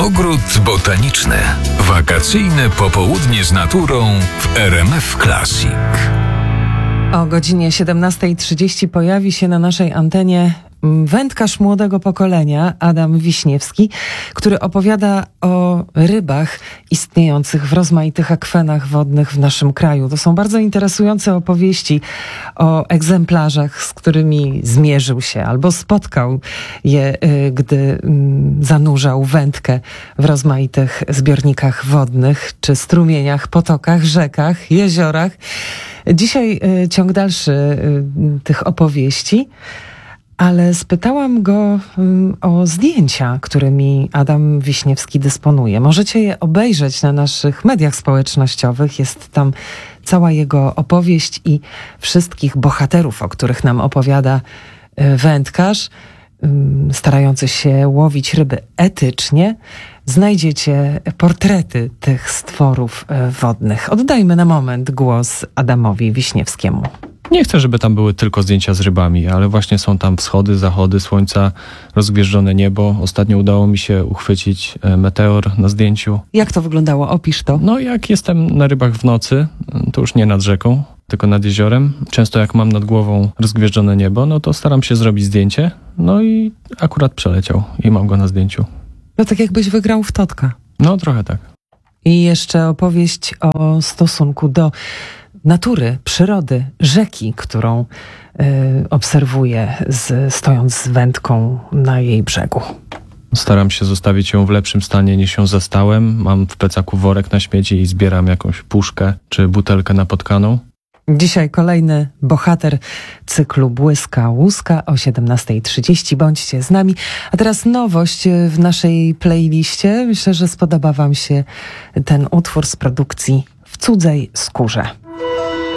Ogród botaniczny. Wakacyjne popołudnie z naturą w RMF Classic. O godzinie 17:30 pojawi się na naszej antenie wędkarz młodego pokolenia, Adam Wiśniewski, który opowiada o rybach istniejących w rozmaitych akwenach wodnych w naszym kraju. To są bardzo interesujące opowieści o egzemplarzach, z którymi zmierzył się albo spotkał je, gdy zanurzał wędkę w rozmaitych zbiornikach wodnych, czy strumieniach, potokach, rzekach, jeziorach. Dzisiaj ciąg dalszy tych opowieści. Ale spytałam go o zdjęcia, którymi Adam Wiśniewski dysponuje. Możecie je obejrzeć na naszych mediach społecznościowych. Jest tam cała jego opowieść i wszystkich bohaterów, o których nam opowiada wędkarz, starający się łowić ryby etycznie. Znajdziecie portrety tych stworów wodnych. Oddajmy na moment głos Adamowi Wiśniewskiemu. Nie chcę, żeby tam były tylko zdjęcia z rybami, ale właśnie są tam wschody, zachody słońca, rozgwieżdżone niebo. Ostatnio udało mi się uchwycić meteor na zdjęciu. Jak to wyglądało? Opisz to. No jak jestem na rybach w nocy, to już nie nad rzeką, tylko nad jeziorem. Często jak mam nad głową rozgwieżdżone niebo, no to staram się zrobić zdjęcie. No i akurat przeleciał i mam go na zdjęciu. No tak jakbyś wygrał w totka. No trochę tak. I jeszcze opowieść o stosunku do natury, przyrody, rzeki, którą obserwuję, stojąc z wędką na jej brzegu. Staram się zostawić ją w lepszym stanie niż ją zastałem. Mam w plecaku worek na śmieci i zbieram jakąś puszkę czy butelkę napotkaną. Dzisiaj kolejny bohater cyklu Błyska Łuska o 17:30. Bądźcie z nami. A teraz nowość w naszej playliście. Myślę, że spodoba wam się ten utwór z produkcji W cudzej skórze.